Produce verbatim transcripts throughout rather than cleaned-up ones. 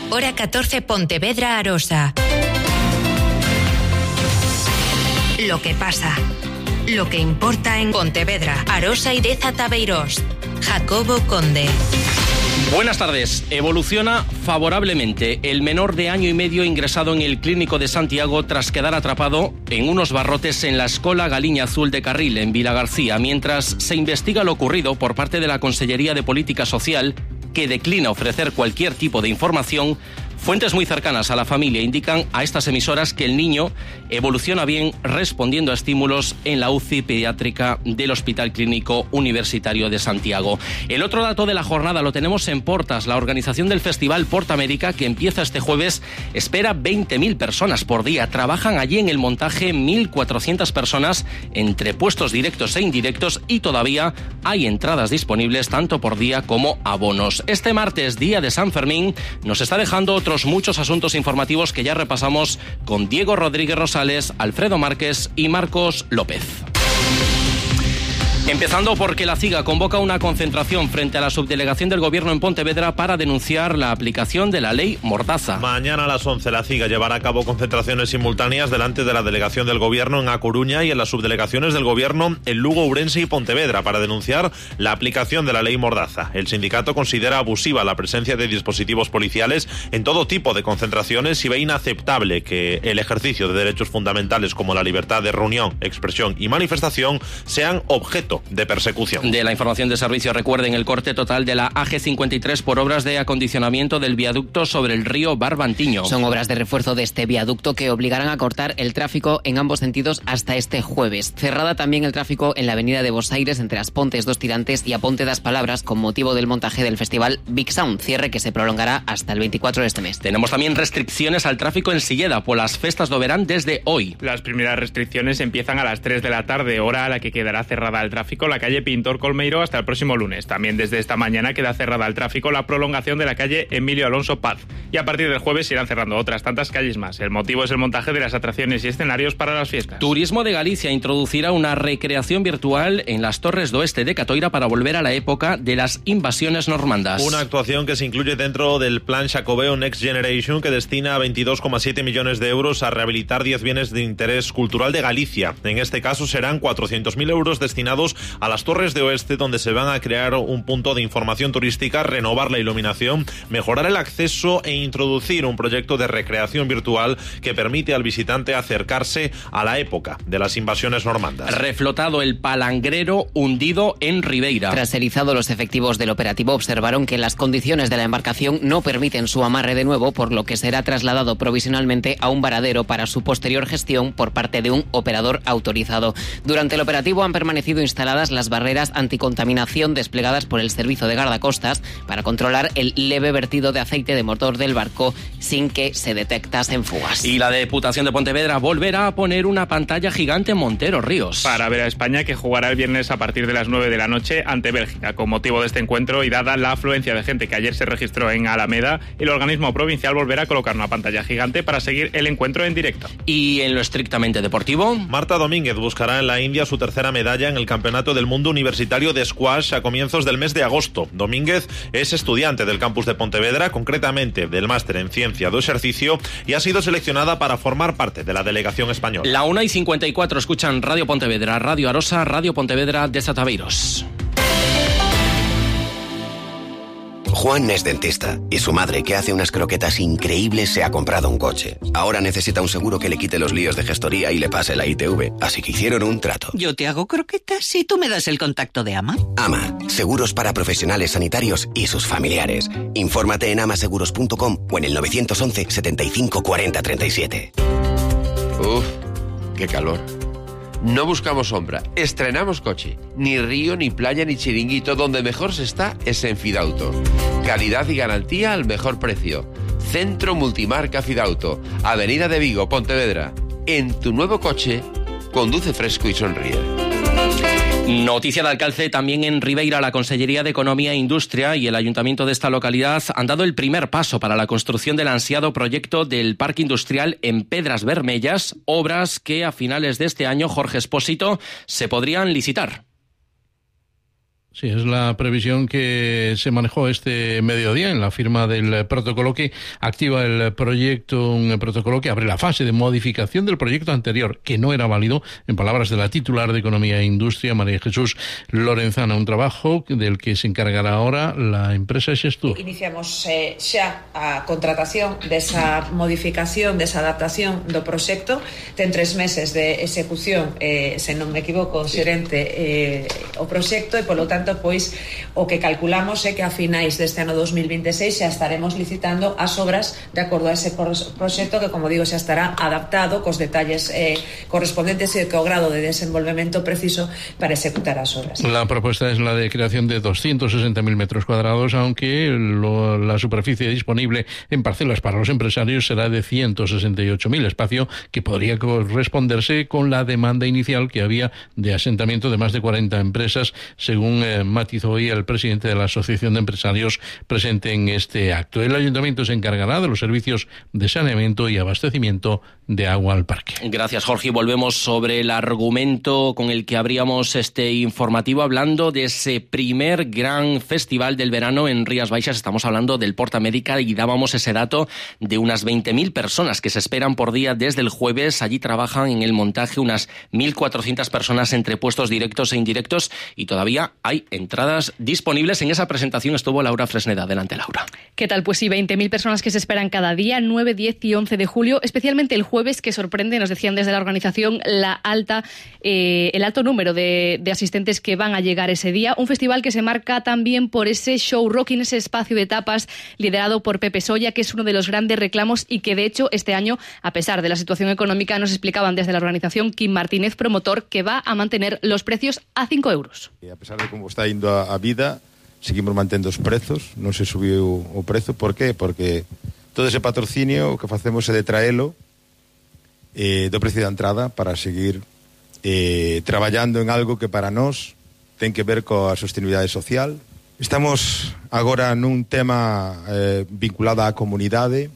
Hora catorce, Pontevedra, Arosa. Lo que pasa. Lo que importa en Pontevedra, Arosa y Deza Tabeirós. Jacobo Conde. Buenas tardes. Evoluciona favorablemente el menor de año y medio ingresado en el Clínico de Santiago tras quedar atrapado en unos barrotes en la Escola Galiña Azul de Carril, en Vilagarcía, mientras se investiga lo ocurrido por parte de la Consellería de Política Social, que declina ofrecer cualquier tipo de información. Fuentes muy cercanas a la familia indican a estas emisoras que el niño evoluciona bien respondiendo a estímulos en la U C I pediátrica del Hospital Clínico Universitario de Santiago. El otro dato de la jornada lo tenemos en Portas. La organización del Festival Porta América, que empieza este jueves, espera veinte mil personas por día. Trabajan allí en el montaje mil cuatrocientas personas entre puestos directos e indirectos y todavía hay entradas disponibles tanto por día como abonos. Este martes, día de San Fermín, nos está dejando otro muchos asuntos informativos que ya repasamos con Diego Rodríguez Rosales, Alfredo Márquez y Marcos López. Empezando porque la CIGA convoca una concentración frente a la subdelegación del Gobierno en Pontevedra para denunciar la aplicación de la ley Mordaza. Mañana a las once la CIGA llevará a cabo concentraciones simultáneas delante de la delegación del Gobierno en A Coruña y en las subdelegaciones del Gobierno en Lugo, Ourense y Pontevedra para denunciar la aplicación de la ley Mordaza. El sindicato considera abusiva la presencia de dispositivos policiales en todo tipo de concentraciones y ve inaceptable que el ejercicio de derechos fundamentales como la libertad de reunión, expresión y manifestación sean objeto de persecución. De la información de servicio, recuerden el corte total de la A G cincuenta y tres por obras de acondicionamiento del viaducto sobre el río Barbantiño. Son obras de refuerzo de este viaducto que obligarán a cortar el tráfico en ambos sentidos hasta este jueves. Cerrada también el tráfico en la avenida de Bos Aires entre As Pontes dos Tirantes y A Ponte das Palabras con motivo del montaje del festival Big Sound, cierre que se prolongará hasta el veinticuatro de este mes. Tenemos también restricciones al tráfico en Silleda por las festas do verán desde hoy. Las primeras restricciones empiezan a las tres de la tarde, hora a la que quedará cerrada el tráfico la calle Pintor Colmeiro hasta el próximo lunes. También desde esta mañana queda cerrada al tráfico la prolongación de la calle Emilio Alonso Paz. Y a partir del jueves se irán cerrando otras tantas calles más. El motivo es el montaje de las atracciones y escenarios para las fiestas. Turismo de Galicia introducirá una recreación virtual en las Torres do Oeste de Catoira para volver a la época de las invasiones normandas. Una actuación que se incluye dentro del plan Xacobeo Next Generation, que destina veintidós coma siete millones de euros a rehabilitar diez bienes de interés cultural de Galicia. En este caso serán cuatrocientos mil euros destinados a las Torres de Oeste, donde se van a crear un punto de información turística, renovar la iluminación, mejorar el acceso e introducir un proyecto de recreación virtual que permite al visitante acercarse a la época de las invasiones normandas. Reflotado el palangrero hundido en Ribeira. Tras ser izados, los efectivos del operativo observaron que las condiciones de la embarcación no permiten su amarre de nuevo, por lo que será trasladado provisionalmente a un varadero para su posterior gestión por parte de un operador autorizado. Durante el operativo han permanecido instaladas las barreras anticontaminación desplegadas por el Servicio de Guardacostas para controlar el leve vertido de aceite de motor del barco sin que se detectasen fugas. Y la Diputación de Pontevedra volverá a poner una pantalla gigante en Montero Ríos. Para ver a España, que jugará el viernes a partir de las nueve de la noche ante Bélgica. Con motivo de este encuentro y dada la afluencia de gente que ayer se registró en Alameda, el organismo provincial volverá a colocar una pantalla gigante para seguir el encuentro en directo. Y en lo estrictamente deportivo, Marta Domínguez buscará en la India su tercera medalla en el Campeonato del Mundo Universitario de Squash a comienzos del mes de agosto. Domínguez es estudiante del campus de Pontevedra, concretamente del máster en Ciencia do Exercicio, y ha sido seleccionada para formar parte de la delegación española. La una y cincuenta y cuatro escuchan Radio Pontevedra, Radio Arosa, Radio Pontevedra de Sataviros. Juan es dentista y su madre, que hace unas croquetas increíbles, se ha comprado un coche. Ahora necesita un seguro que le quite los líos de gestoría y le pase la I T V, así que hicieron un trato. Yo te hago croquetas y tú me das el contacto de Ama. Ama, seguros para profesionales sanitarios y sus familiares. Infórmate en amaseguros punto com o en el nueve once, setenta y cinco, cuarenta, treinta y siete. Uf, qué calor. No buscamos sombra, estrenamos coche. Ni río, ni playa, ni chiringuito. Donde mejor se está es en Fidauto. Calidad y garantía al mejor precio. Centro Multimarca Fidauto, Avenida de Vigo, Pontevedra. En tu nuevo coche, conduce fresco y sonríe. Noticia de alcance también en Ribeira. La Consellería de Economía e Industria y el Ayuntamiento de esta localidad han dado el primer paso para la construcción del ansiado proyecto del Parque Industrial en Pedras Vermellas, obras que a finales de este año, Jorge Espósito, se podrían licitar. Sí, es la previsión que se manejó este mediodía en la firma del protocolo que activa el proyecto, un protocolo que abre la fase de modificación del proyecto anterior, que no era válido, en palabras de la titular de Economía e Industria, María Jesús Lorenzana, un trabajo del que se encargará ahora la empresa Xestur. Iniciamos eh, xa a contratación desa modificación, desa adaptación do proxecto, ten tres meses de execución, eh, se non me equivoco, xerente eh, o proxecto e, polo tanto, pois o que calculamos é que a finais deste ano dos mil veintiséis xa estaremos licitando as obras de acordo a ese proxecto que, como digo, xa estará adaptado cos detalles eh, correspondentes e co grado de desenvolvemento preciso para executar as obras. La propuesta es la de creación de doscientos sesenta mil metros cuadrados, aunque lo, la superficie disponible en parcelas para los empresarios será de ciento sesenta y ocho mil, espacio que podría corresponderse con la demanda inicial que había de asentamiento de más de cuarenta empresas, según eh, matizó hoy el presidente de la Asociación de Empresarios presente en este acto. El ayuntamiento se encargará de los servicios de saneamiento y abastecimiento de agua al parque. Gracias, Jorge. Volvemos sobre el argumento con el que abríamos este informativo, hablando de ese primer gran festival del verano en Rías Baixas. Estamos hablando del Porta Médica y dábamos ese dato de unas veinte mil personas que se esperan por día desde el jueves. Allí trabajan en el montaje unas mil cuatrocientas personas entre puestos directos e indirectos y todavía hay entradas disponibles. En esa presentación estuvo Laura Fresneda. Adelante, Laura. ¿Qué tal? Pues sí, veinte mil personas que se esperan cada día, nueve, diez y once de julio, especialmente el jueves, que sorprende, nos decían desde la organización, la alta, eh, el alto número de, de asistentes que van a llegar ese día. Un festival que se marca también por ese show rocking, ese espacio de tapas liderado por Pepe Soya, que es uno de los grandes reclamos y que, de hecho, este año, a pesar de la situación económica, nos explicaban desde la organización Kim Martínez, promotor, que va a mantener los precios a cinco euros. A pesar de como está indo a, a vida, seguimos mantendo os prezos, non se subiu o prezo. Por qué? Porque todo ese patrocinio o que facemos é de traelo eh, do precio da entrada para seguir eh, traballando en algo que para nós ten que ver coa sostenibilidade social. Estamos agora nun tema eh, vinculado á comunidade.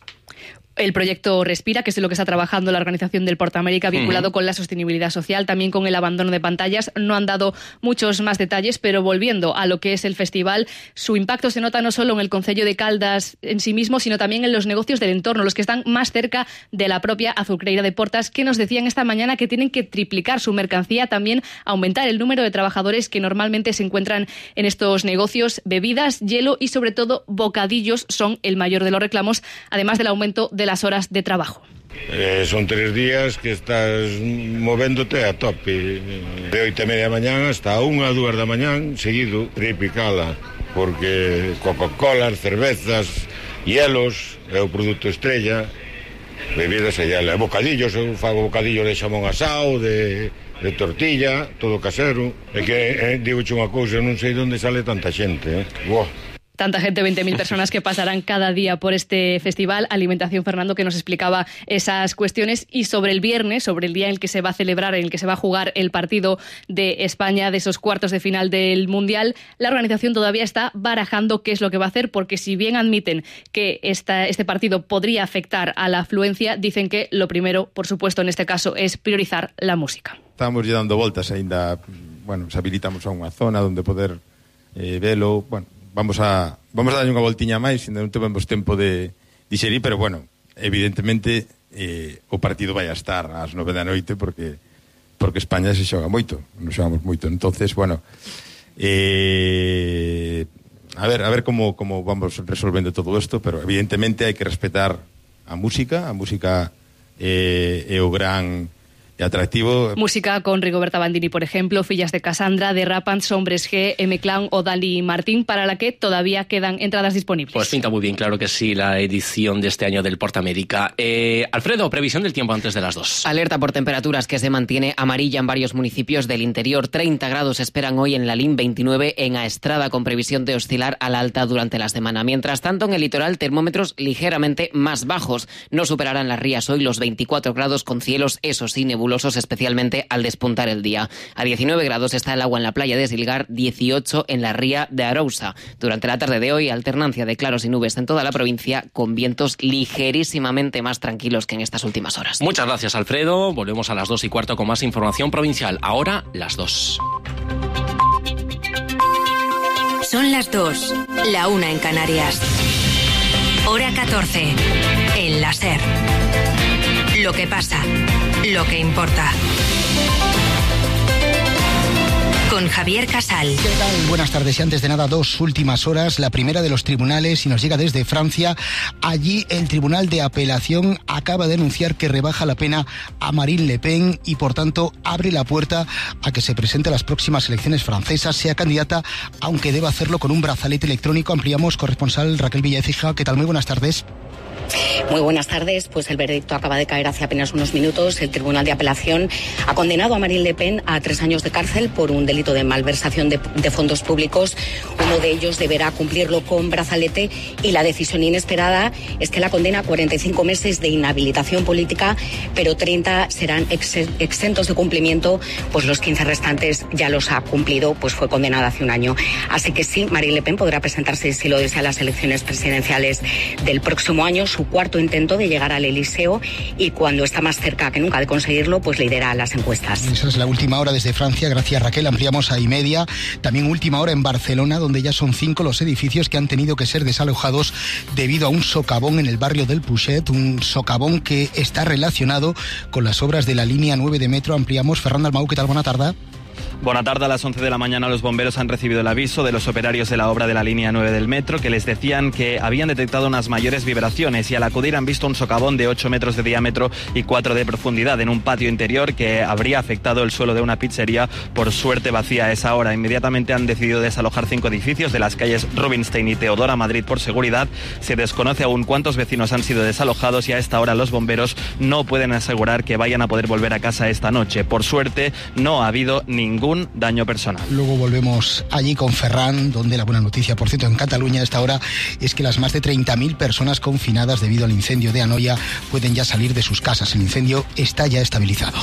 El proyecto Respira, que es de lo que está trabajando la organización del Porta América, vinculado uh-huh. con la sostenibilidad social, también con el abandono de pantallas. No han dado muchos más detalles, pero volviendo a lo que es el festival, su impacto se nota no solo en el concello de Caldas en sí mismo, sino también en los negocios del entorno, los que están más cerca de la propia azucreira de Portas, que nos decían esta mañana que tienen que triplicar su mercancía, también aumentar el número de trabajadores que normalmente se encuentran en estos negocios. Bebidas, hielo y sobre todo bocadillos son el mayor de los reclamos, además del aumento de de las horas de trabajo. Eh, son tres días que estás movéndote a tope, de oito e media da mañán hasta unha, dúas da mañán, seguido, triplicala, porque Coca-Cola, cervezas, hielos, é o produto estrella, bebidas e hielo, bocadillos, eu fago bocadillos de xamón asado, de, de tortilla, todo casero, é que, eh, digo unha cousa, non sei onde sale tanta xente, eh, Buah. Tanta gente, veinte mil personas que pasarán cada día por este festival. Alimentación, Fernando, que nos explicaba esas cuestiones. Y sobre el viernes, sobre el día en el que se va a celebrar, en el que se va a jugar el partido de España, de esos cuartos de final del Mundial, la organización todavía está barajando qué es lo que va a hacer, porque si bien admiten que esta, este partido podría afectar a la afluencia, dicen que lo primero, por supuesto, en este caso, es priorizar la música. Estamos ya dando voltas ainda, bueno, se habilitamos a unha zona onde poder eh, velo, bueno, Vamos a vamos a darlle unha voltiña máis, ainda non temos tempo de digerir, pero bueno, evidentemente eh, o partido vai a estar ás nove da noite porque porque España se xoga moito, non xogamos moito. Entonces, bueno, eh, a ver, a ver como como vamos resolvendo todo isto, pero evidentemente hai que respetar a música, a música eh, é o gran atractivo. Música con Rigoberta Bandini, por ejemplo, Fillas de Cassandra, de Rapans, Hombres G, M-Clan o Dali Martín, para la que todavía quedan entradas disponibles. Pues pinta muy bien, claro que sí, la edición de este año del Porta América. Eh, Alfredo, previsión del tiempo antes de las dos. Alerta por temperaturas que se mantiene amarilla en varios municipios del interior. treinta grados esperan hoy en Lalín, veintinueve en Aestrada, con previsión de oscilar a la alta durante la semana. Mientras tanto, en el litoral, termómetros ligeramente más bajos. No superarán las rías hoy los veinticuatro grados, con cielos, eso sí, nebulosos, especialmente al despuntar el día. A diecinueve grados está el agua en la playa de Silgar, dieciocho en la ría de Arousa. Durante la tarde de hoy, alternancia de claros y nubes en toda la provincia, con vientos ligerísimamente más tranquilos que en estas últimas horas. Muchas gracias, Alfredo. Volvemos a las dos y cuarto con más información provincial. Ahora, las dos. Son las dos, la una en Canarias. Hora catorce, en la SER. Lo que pasa, lo que importa. Con Javier Casal. ¿Qué tal? Buenas tardes. Y antes de nada, dos últimas horas. La primera de los tribunales y nos llega desde Francia. Allí el Tribunal de Apelación acaba de anunciar que rebaja la pena a Marine Le Pen y por tanto abre la puerta a que se presente a las próximas elecciones francesas, sea candidata, aunque deba hacerlo con un brazalete electrónico. Ampliamos, corresponsal Raquel Villaécija. ¿Qué tal? Muy buenas tardes. Muy buenas tardes. Pues el veredicto acaba de caer hace apenas unos minutos. El Tribunal de Apelación ha condenado a Marine Le Pen a tres años de cárcel por un delito de malversación de, de fondos públicos. Uno de ellos deberá cumplirlo con brazalete y la decisión inesperada es que la condena a cuarenta y cinco meses de inhabilitación política, pero treinta serán ex, exentos de cumplimiento, pues los quince restantes ya los ha cumplido, pues fue condenada hace un año. Así que sí, Marine Le Pen podrá presentarse, si lo desea, a las elecciones presidenciales del próximo año, su cuarto intento de llegar al Eliseo, y cuando está más cerca que nunca de conseguirlo, pues lidera las encuestas. Esa es la última hora desde Francia. Gracias, Raquel. Ampliamos a y media. También última hora en Barcelona, donde ya son cinco los edificios que han tenido que ser desalojados debido a un socavón en el barrio del Puget, un socavón que está relacionado con las obras de la línea nueve de metro. Ampliamos. Ferran Dalmau, ¿qué tal? Buena tarde. Buena tarde. A las once de la mañana los bomberos han recibido el aviso de los operarios de la obra de la línea nueve del metro, que les decían que habían detectado unas mayores vibraciones, y al acudir han visto un socavón de ocho metros de diámetro y cuatro de profundidad en un patio interior que habría afectado el suelo de una pizzería, por suerte vacía a esa hora. Inmediatamente han decidido desalojar cinco edificios de las calles Rubinstein y Teodora Madrid por seguridad. Se desconoce aún cuántos vecinos han sido desalojados y a esta hora los bomberos no pueden asegurar que vayan a poder volver a casa esta noche. Por suerte no ha habido ningún daño personal. Luego volvemos allí con Ferran, donde la buena noticia, por cierto, en Cataluña a esta hora es que las más de treinta mil personas confinadas debido al incendio de Anoia pueden ya salir de sus casas. El incendio está ya estabilizado.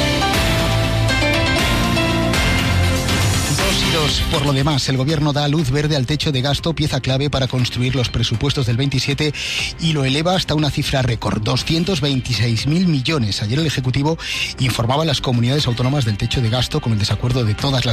Por lo demás, el Gobierno da luz verde al techo de gasto, pieza clave para construir los presupuestos del veintisiete, y lo eleva hasta una cifra récord, doscientos veintiséis mil millones. Ayer el Ejecutivo informaba a las comunidades autónomas del techo de gasto con el desacuerdo de todas las